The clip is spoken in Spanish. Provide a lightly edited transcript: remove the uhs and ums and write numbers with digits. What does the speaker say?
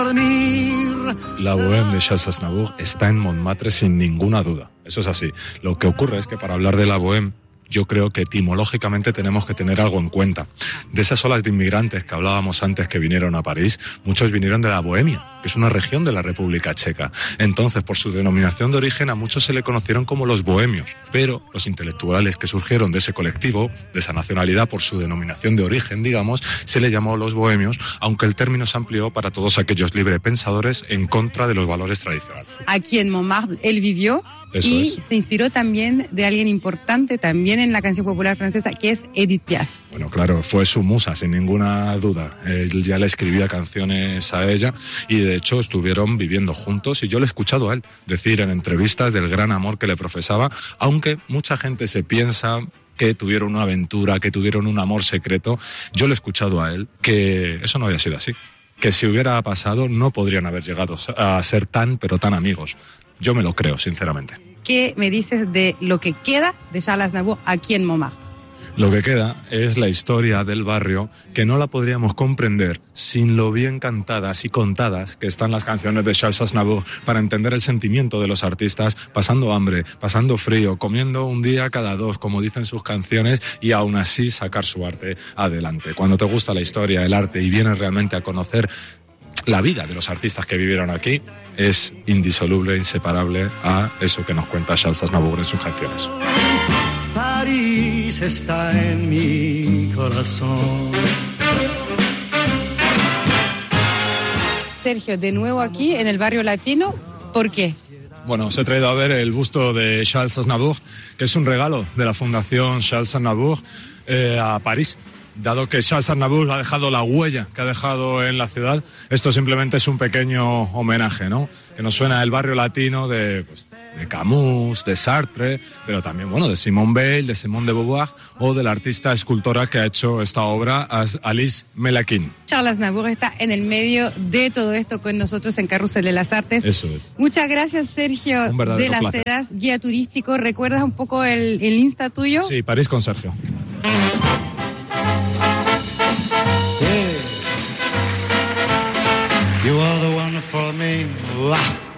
La Bohème de Charles Aznavour está en Montmartre sin ninguna duda. Eso es así. Lo que ocurre es que para hablar de la Bohème, yo creo que etimológicamente tenemos que tener algo en cuenta. De esas olas de inmigrantes que hablábamos antes que vinieron a París, muchos vinieron de la Bohemia, que es una región de la República Checa. Entonces, por su denominación de origen, a muchos se le conocieron como los bohemios. Pero los intelectuales que surgieron de ese colectivo, de esa nacionalidad por su denominación de origen, digamos, se le llamó los bohemios, aunque el término se amplió para todos aquellos librepensadores en contra de los valores tradicionales. Aquí en Montmartre él vivió. Eso y es. Se inspiró también de alguien importante también en la canción popular francesa, que es Edith Piaf. Bueno, claro, fue su musa, sin ninguna duda. Él ya le escribía canciones a ella y de hecho estuvieron viviendo juntos y yo le he escuchado a él decir en entrevistas del gran amor que le profesaba, aunque mucha gente se piensa que tuvieron una aventura, que tuvieron un amor secreto. Yo le he escuchado a él que eso no había sido así. Que si hubiera pasado no podrían haber llegado a ser tan, pero tan amigos. Yo me lo creo, sinceramente. ¿Qué me dices de lo que queda de Charles Aznavour aquí en Montmartre? Lo que queda es la historia del barrio que no la podríamos comprender sin lo bien cantadas y contadas que están las canciones de Charles Aznavour para entender el sentimiento de los artistas pasando hambre, pasando frío, comiendo un día cada dos, como dicen sus canciones, y aún así sacar su arte adelante. Cuando te gusta la historia, el arte y vienes realmente a conocer la vida de los artistas que vivieron aquí, es indisoluble, inseparable a eso que nos cuenta Charles Aznavour en sus canciones. París está en mi corazón. Sergio, de nuevo aquí en el barrio latino, ¿por qué? Bueno, os he traído a ver el busto de Charles Aznavour, que es un regalo de la Fundación Charles Aznavour a París. Dado que Charles Aznavour ha dejado la huella que ha dejado en la ciudad, esto simplemente es un pequeño homenaje, ¿no? Que nos suena el barrio latino de Camus, de Sartre, pero también, bueno, de Simone Weil, de Simone de Beauvoir o de la artista escultora que ha hecho esta obra, Alice Melakin. Charles Aznavour está en el medio de todo esto con nosotros en Carrusel de las Artes. Eso es. Muchas gracias, Sergio de las placer. Heras, guía turístico. ¿Recuerdas un poco el Insta tuyo? Sí, París con Sergio. You are the one for me.